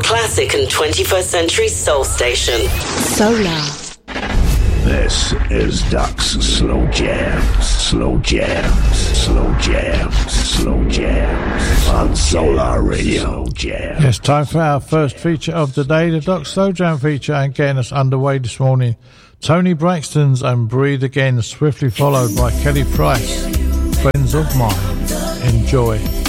classic and 21st century soul station. Solar. This is Duck's Slow Jams. Slow Jams. Slow Jams. Slow Jams. On Solar Radio. Yes, time for our first feature of the day, the Duck Slow Jam feature, and getting us underway this morning, Tony Braxton's and Breathe Again, swiftly followed by Kelly Price, Friends of Mine. Enjoy.